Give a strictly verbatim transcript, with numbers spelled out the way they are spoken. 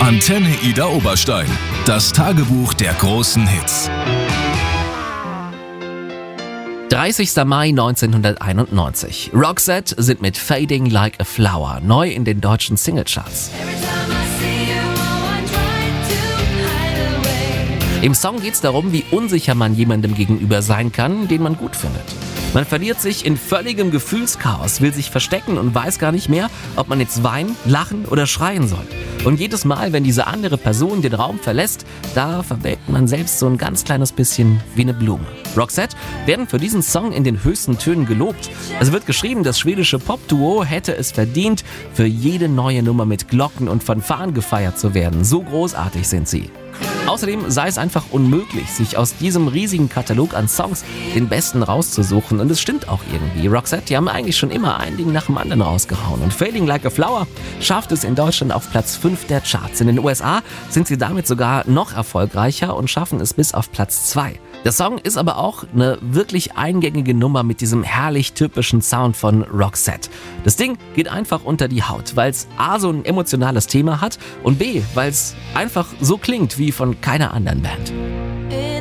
Antenne Ida Oberstein. Das Tagebuch der großen Hits. dreißigster Mai neunzehnhunderteinundneunzig. Roxette sind mit Fading Like a Flower neu in den deutschen Singlecharts. Im Song geht's darum, wie unsicher man jemandem gegenüber sein kann, den man gut findet. Man verliert sich in völligem Gefühlschaos, will sich verstecken und weiß gar nicht mehr, ob man jetzt weinen, lachen oder schreien soll. Und jedes Mal, wenn diese andere Person den Raum verlässt, da verwelkt man selbst so ein ganz kleines bisschen wie eine Blume. Roxette werden für diesen Song in den höchsten Tönen gelobt. Es wird geschrieben, das schwedische Popduo hätte es verdient, für jede neue Nummer mit Glocken und Fanfaren gefeiert zu werden. So großartig sind sie. Außerdem sei es einfach unmöglich, sich aus diesem riesigen Katalog an Songs den besten rauszusuchen. Und es stimmt auch irgendwie. Roxette, die haben eigentlich schon immer ein Ding nach dem anderen rausgehauen. Und Fading Like a Flower schafft es in Deutschland auf Platz fünf der Charts. In den U S A sind sie damit sogar noch erfolgreicher und schaffen es bis auf Platz zwei. Der Song ist aber auch eine wirklich eingängige Nummer mit diesem herrlich typischen Sound von Roxette. Das Ding geht einfach unter die Haut, weil es A, so ein emotionales Thema hat und B, weil es einfach so klingt wie von keiner anderen Band.